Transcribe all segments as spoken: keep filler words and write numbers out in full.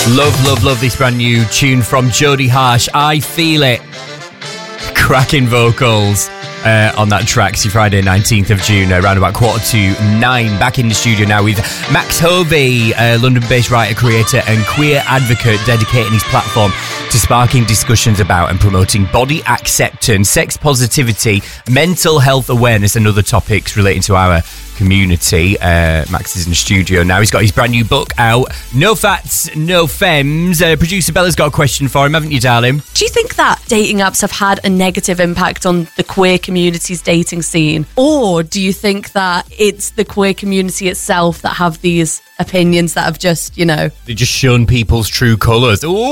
Love, love, love this brand new tune from Jodie Harsh. I Feel It. Cracking vocals uh, on that track. See, Friday, nineteenth of June, around about quarter to nine. Back in the studio now with Max Hovey, a London-based writer, creator, and queer advocate, dedicating his platform to sparking discussions about and promoting body acceptance, sex positivity, mental health awareness, and other topics relating to our community. Uh, Max is in the studio now. He's got his brand new book out, No Fats, No Femmes. Uh, producer Bella's got a question for him, haven't you, darling? Do you think that dating apps have had a negative impact on the queer community's dating scene? Or do you think that it's the queer community itself that have these opinions that have just, you know... They just shown people's true colours. Ooh!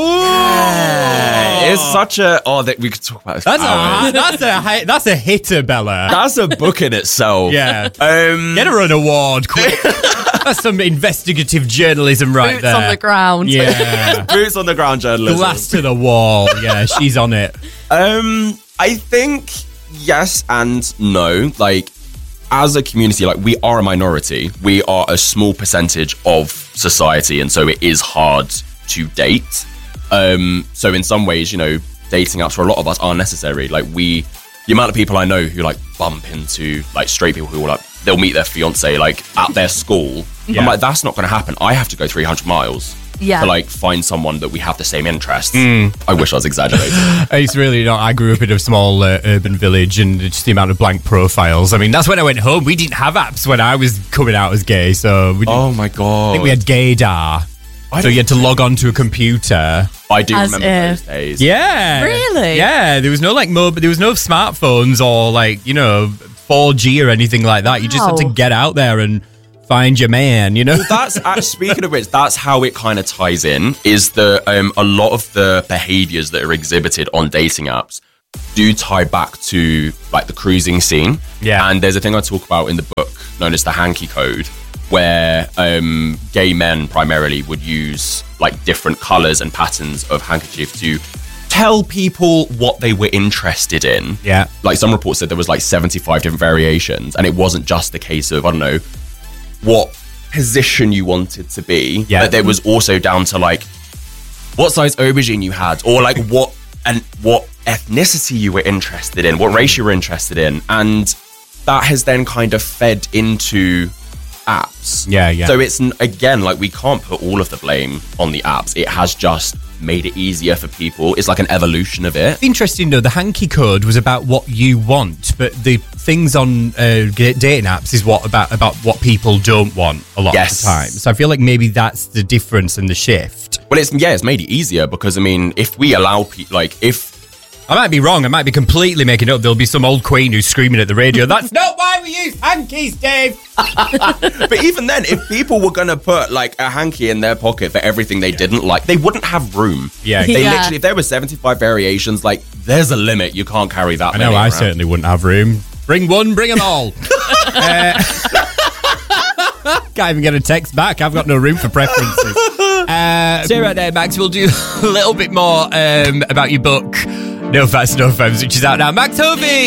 Yeah, it's such a... Oh, that we could talk about this. That's a, that's, a, that's a hitter, Bella. That's a book in itself. Yeah. Um, Get her an award, quick. That's some investigative journalism right Boots there. on the ground. Yeah. Boots on the ground journalism. Glass to the wall. Yeah, she's on it. Um, I think yes and no. Like, as a community, like, we are a minority. We are a small percentage of society, and so it is hard to date. Um, so in some ways, you know, dating apps for a lot of us are necessary. Like, we, the amount of people I know who like bump into like straight people who will like, they'll meet their fiance like at their school. Yeah. I'm like, that's not going to happen. I have to go three hundred miles Yeah. to like find someone that we have the same interests. Mm. I wish I was exaggerating. It's really not. I grew up in a small uh, urban village, and just the amount of blank profiles. I mean, that's when I went home. We didn't have apps when I was coming out as gay, so we didn't, Oh my god! I think we had Gaydar. I So you had to log on to a computer. I do As remember if- those days. Yeah. Really? Yeah. There was no like mobile. There was no smartphones or like, you know, four G or anything like that. You just had to Wow. get out there and find your man, you know? That's actually, speaking of which, that's how it kind of ties in. Is that um, a lot of the behaviors that are exhibited on dating apps do tie back to like the cruising scene. Yeah. And there's a thing I talk about in the book known as the hanky code, where um, gay men primarily would use like different colours and patterns of handkerchief to tell people what they were interested in. Yeah. Like, some reports said there was like seventy-five different variations, and it wasn't just a case of, I don't know, what position you wanted to be. Yeah. But there was also down to like what size aubergine you had, or like what and what ethnicity you were interested in, what race you were interested in. And that has then kind of fed into apps. Yeah, yeah. So it's, n- again, like, we can't put all of the blame on the apps. It has just made it easier for people. It's like an evolution of it. Interesting though, the hanky code was about what you want, but the things on uh, g- dating apps is what about about what people don't want a lot Yes. of the time. So I feel like maybe that's the difference and the shift. Well, it's, yeah, it's made it easier because, I mean, if we allow people, like, if I might be wrong. I might be completely making it up. There'll be some old queen who's screaming at the radio. That's not why we use hankies, Dave. But even then, if people were going to put like a hanky in their pocket for everything they didn't like, they wouldn't have room. Yeah. They Yeah. literally, if there were seventy-five variations, like, there's a limit. You can't carry that I many know. I around. certainly wouldn't have room. Bring one, bring them all. uh, can't even get a text back. I've got no room for preferences. Uh, so right there, Max, we'll do a little bit more um, about your book, No Fats, No Femmes, which is out now. Max Hovey!